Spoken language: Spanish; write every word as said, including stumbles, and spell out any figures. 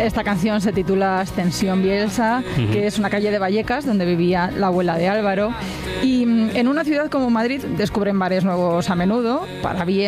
Esta canción se titula Ascensión Bielsa, uh-huh. que es una calle de Vallecas donde vivía la abuela de Álvaro. Y en una ciudad como Madrid descubren bares nuevos a menudo, para bien